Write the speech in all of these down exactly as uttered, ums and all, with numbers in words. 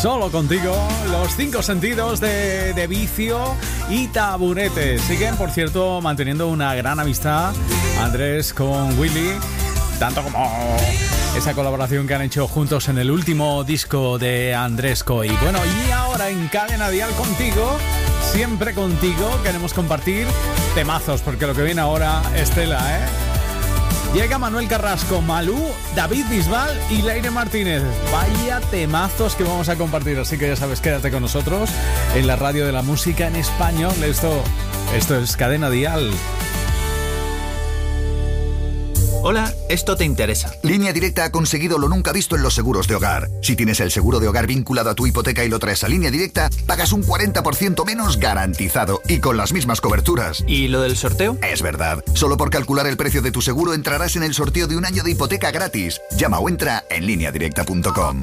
Solo contigo, los cinco sentidos de, de Vicio y Taburete. Siguen, por cierto, manteniendo una gran amistad Andrés con Willy, tanto como esa colaboración que han hecho juntos en el último disco de Andrés Coy. Bueno, y ahora en Cadena Dial contigo, siempre contigo, queremos compartir temazos, porque lo que viene ahora es tela, ¿eh? Llega Manuel Carrasco, Malú, David Bisbal y Leire Martínez. Vaya temazos que vamos a compartir, así que ya sabes, quédate con nosotros en la radio de la música en español. Esto, esto es Cadena Dial. Hola, esto te interesa. Línea Directa ha conseguido lo nunca visto en los seguros de hogar. Si tienes el seguro de hogar vinculado a tu hipoteca y lo traes a Línea Directa, pagas un cuarenta por ciento menos garantizado y con las mismas coberturas. ¿Y lo del sorteo? Es verdad. Solo por calcular el precio de tu seguro entrarás en el sorteo de un año de hipoteca gratis. Llama o entra en línea directa punto com.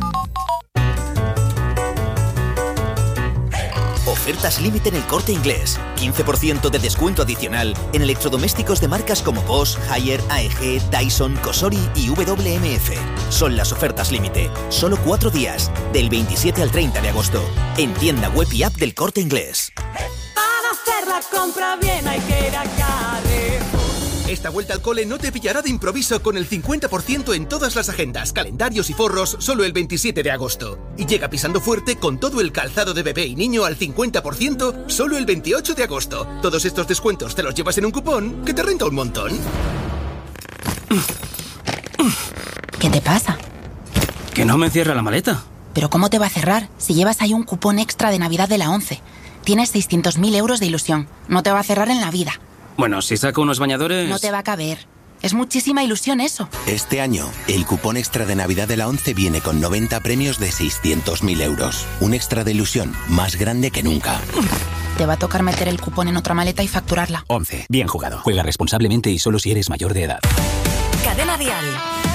Ofertas límite en El Corte Inglés. quince por ciento de descuento adicional en electrodomésticos de marcas como Bosch, Haier, A E G, Dyson, Cosori y W M F. Son las ofertas límite. Solo cuatro días, del veintisiete al treinta de agosto. En tienda web y app del Corte Inglés. Para hacer la compra bien hay que ir a Carrefour. Esta vuelta al cole no te pillará de improviso con el cincuenta por ciento en todas las agendas, calendarios y forros solo el veintisiete de agosto. Y llega pisando fuerte con todo el calzado de bebé y niño al cincuenta por ciento solo el veintiocho de agosto. Todos estos descuentos te los llevas en un cupón que te renta un montón. ¿Qué te pasa? Que no me cierra la maleta. ¿Pero cómo te va a cerrar si llevas ahí un cupón extra de Navidad de la ONCE? Tienes seiscientos mil euros de ilusión. No te va a cerrar en la vida. Bueno, si saco unos bañadores... No te va a caber. Es muchísima ilusión eso. Este año, el cupón extra de Navidad de la ONCE viene con noventa premios de seiscientos mil euros. Un extra de ilusión más grande que nunca. Te va a tocar meter el cupón en otra maleta y facturarla. ONCE. Bien jugado. Juega responsablemente y solo si eres mayor de edad. Cadena Dial.